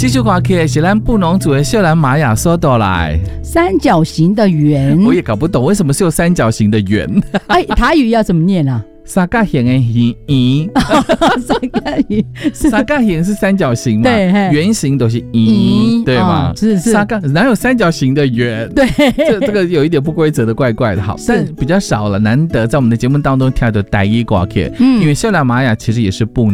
这首歌曲是咱布农族的秀兰玛雅所带来三角形的圆， 我也搞不懂为什么是有三角形的圆。 哎，台语要怎么念啊？ 三角形的圆，三角形是三角形嘛？ 对， 圆形都是圆，对吗？ 是三角哪有三角形的圆？ 对， 这个有一点不规则的，怪怪的。好，但比较少了，难得在我们的节目当中听到的台语歌曲，因为秀兰玛雅其实也是布